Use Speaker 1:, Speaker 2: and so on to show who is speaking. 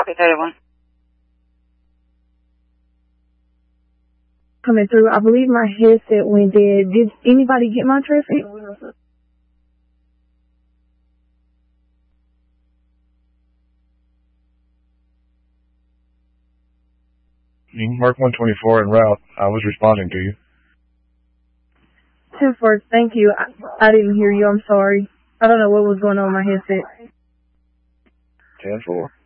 Speaker 1: Copy 31.
Speaker 2: Coming through. I believe my headset went dead. Did anybody get my traffic?
Speaker 3: Mark 124 en route. I was responding to you.
Speaker 2: 10-4, thank you. I didn't hear you. I'm sorry. I don't know what was going on with my headset.
Speaker 3: 10-4.